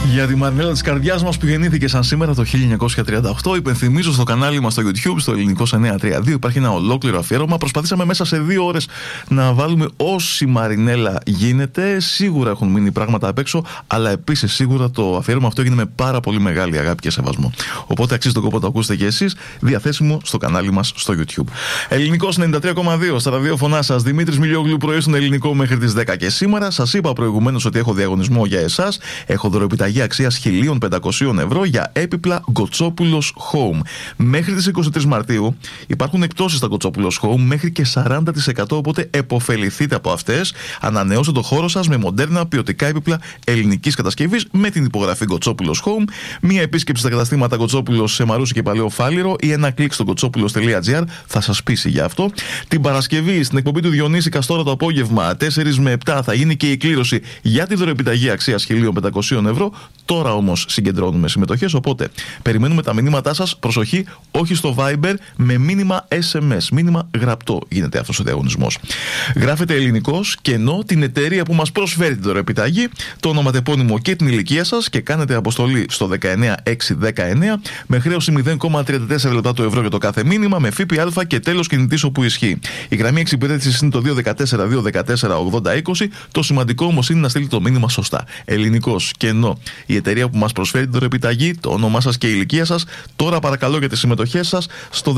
Για τη Μαρινέλα της καρδιάς μας που γεννήθηκε σαν σήμερα το 1938, υπενθυμίζω στο κανάλι μας στο YouTube, στο Ελληνικός 932, υπάρχει ένα ολόκληρο αφιέρωμα. Προσπαθήσαμε μέσα σε 2 ώρες να βάλουμε όση Μαρινέλα γίνεται. Σίγουρα έχουν μείνει πράγματα απ' έξω, αλλά επίσης σίγουρα το αφιέρωμα αυτό έγινε με πάρα πολύ μεγάλη αγάπη και σεβασμό. Οπότε αξίζει τον κόπο να το ακούσετε και εσείς, διαθέσιμο στο κανάλι μας στο YouTube. Ελληνικός 93,2 στα ραδιόφωνά σας. Δημήτρης Μιλιόγλου, πρωί στον Ελληνικό μέχρι τις 10 και σήμερα. Σας είπα προηγουμένως ότι έχω διαγωνισμό για εσάς. Έχω δωροεπιταγή αξίας 1.500 ευρώ για έπιπλα Γκοτσόπουλος Home. Μέχρι τις 23 Μαρτίου υπάρχουν εκπτώσεις στα Γκοτσόπουλος Home μέχρι και 40%, οπότε επωφεληθείτε από αυτές. Ανανεώστε το χώρο σας με μοντέρνα ποιοτικά έπιπλα ελληνικής κατασκευής με την υπογραφή Γκοτσόπουλος Home. Μία επίσκεψη στα καταστήματα Γκοτσόπουλος σε Μαρούσι και Παλαιό Φάληρο ή ένα κλικ στο γκοτσόπουλος.gr θα σας πείσει για αυτό. Την Παρασκευή στην εκπομπή του Διονύση Καστόρα το απόγευμα 4 με 7 θα γίνει και η κλήρωση για τη δωροεπιταγή αξίας 1.500 ευρώ. Τώρα όμως συγκεντρώνουμε συμμετοχές, οπότε περιμένουμε τα μηνύματά σας. Προσοχή, όχι στο Viber, με μήνυμα SMS, μήνυμα γραπτό γίνεται αυτός ο διαγωνισμός. Γράφετε ελληνικός και ενώ την εταιρεία που μας προσφέρει την δωροεπιταγή, το ονοματεπώνυμο και την ηλικία σας και κάνετε αποστολή στο 19619 με χρέωση 0,34 λεπτά το ευρώ για το κάθε μήνυμα, με ΦΠΑ και τέλος κινητής όπου ισχύει. Η γραμμή εξυπηρέτησης είναι το 214-214-8020. Το σημαντικό όμως είναι να στείλετε το μήνυμα σωστά. Ελληνικός και ενώ η εταιρεία που μας προσφέρει την δωροεπιταγή, το όνομά σας και η ηλικία σας. Τώρα παρακαλώ για τις συμμετοχές σας στο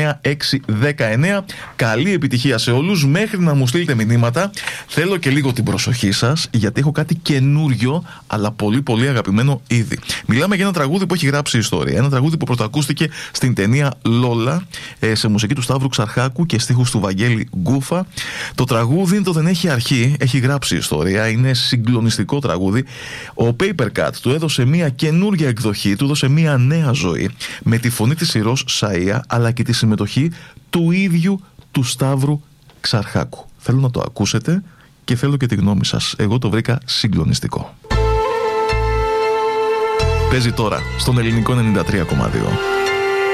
19619. Καλή επιτυχία σε όλους. Μέχρι να μου στείλετε μηνύματα, θέλω και λίγο την προσοχή σας, γιατί έχω κάτι καινούριο, αλλά πολύ πολύ αγαπημένο ήδη. Μιλάμε για ένα τραγούδι που έχει γράψει ιστορία. Ένα τραγούδι που πρωτοακούστηκε στην ταινία Λόλα, σε μουσική του Σταύρου Ξαρχάκου και στίχους του Βαγγέλη Γκούφα. Το τραγούδι το δεν έχει αρχή, έχει γράψει ιστορία. Είναι συγκλονιστικό τραγούδι. Ο Papercut του έδωσε μια καινούργια εκδοχή, του έδωσε μια νέα ζωή με τη φωνή της Ηρώς Σαΐα, αλλά και τη συμμετοχή του ίδιου του Σταύρου Ξαρχάκου. Θέλω να το ακούσετε και θέλω και τη γνώμη σας. Εγώ το βρήκα συγκλονιστικό. Παίζει τώρα στον Ελληνικό 93,2.